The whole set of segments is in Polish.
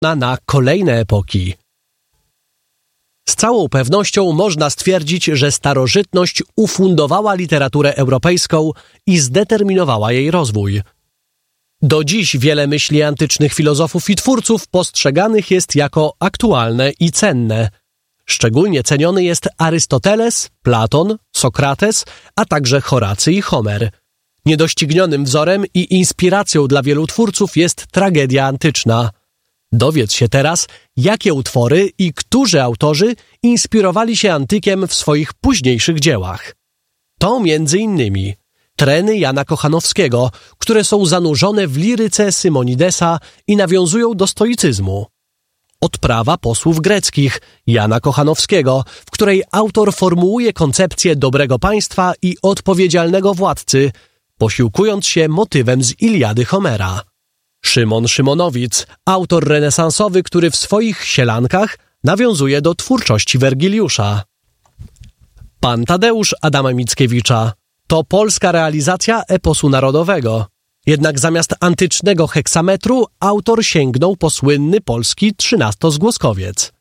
na kolejne epoki. Z całą pewnością można stwierdzić, że starożytność ufundowała literaturę europejską i zdeterminowała jej rozwój. Do dziś wiele myśli antycznych filozofów i twórców postrzeganych jest jako aktualne i cenne. Szczególnie ceniony jest Arystoteles, Platon, Sokrates, a także Horacy i Homer. Niedoścignionym wzorem i inspiracją dla wielu twórców jest tragedia antyczna. Dowiedz się teraz, jakie utwory i którzy autorzy inspirowali się antykiem w swoich późniejszych dziełach. To m.in. treny Jana Kochanowskiego, które są zanurzone w liryce Symonidesa i nawiązują do stoicyzmu. Odprawa posłów greckich Jana Kochanowskiego, w której autor formułuje koncepcję dobrego państwa i odpowiedzialnego władcy, posiłkując się motywem z Iliady Homera. Szymon Szymonowic, autor renesansowy, który w swoich Sielankach nawiązuje do twórczości Wergiliusza. Pan Tadeusz Adama Mickiewicza to polska realizacja eposu narodowego. Jednak zamiast antycznego heksametru autor sięgnął po słynny polski 13-zgłoskowiec.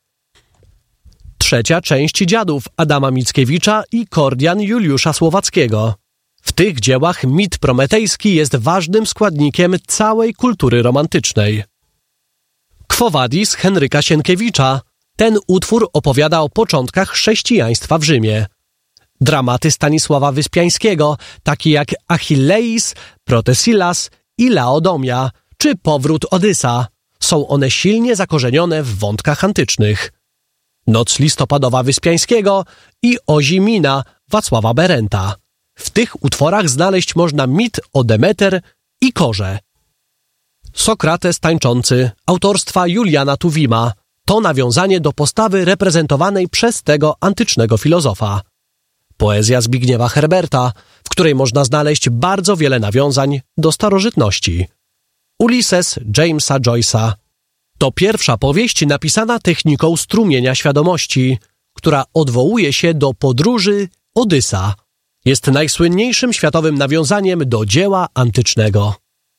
Trzecia część Dziadów Adama Mickiewicza i Kordian Juliusza Słowackiego. W tych dziełach mit prometejski jest ważnym składnikiem całej kultury romantycznej. Quo Vadis Henryka Sienkiewicza. Ten utwór opowiada o początkach chrześcijaństwa w Rzymie. Dramaty Stanisława Wyspiańskiego, takie jak Achilleis, Protesilas i Laodomia, czy Powrót Odysa, są one silnie zakorzenione w wątkach antycznych. Noc listopadowa Wyspiańskiego i Ozimina Wacława Berenta. W tych utworach znaleźć można mit o Demeter i Korze. Sokrates tańczący autorstwa Juliana Tuwima to nawiązanie do postawy reprezentowanej przez tego antycznego filozofa. Poezja Zbigniewa Herberta, w której można znaleźć bardzo wiele nawiązań do starożytności. Ulises Jamesa Joyce'a to pierwsza powieść napisana techniką strumienia świadomości, która odwołuje się do podróży Odysa. Jest najsłynniejszym światowym nawiązaniem do dzieła antycznego.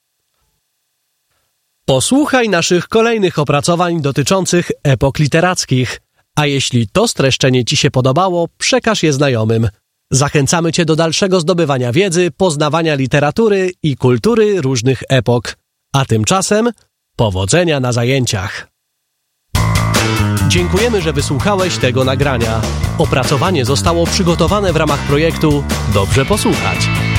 Posłuchaj naszych kolejnych opracowań dotyczących epok literackich, a jeśli to streszczenie Ci się podobało, przekaż je znajomym. Zachęcamy Cię do dalszego zdobywania wiedzy, poznawania literatury i kultury różnych epok. A tymczasem powodzenia na zajęciach. Dziękujemy, że wysłuchałeś tego nagrania. Opracowanie zostało przygotowane w ramach projektu Dobrze Posłuchać.